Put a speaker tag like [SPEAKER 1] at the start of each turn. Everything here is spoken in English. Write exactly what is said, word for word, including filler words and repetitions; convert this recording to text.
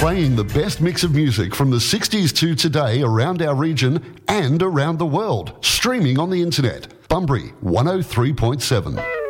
[SPEAKER 1] Playing the best mix of music from the sixties to today around our region and around the world. Streaming on the internet. Bunbury one oh three point seven.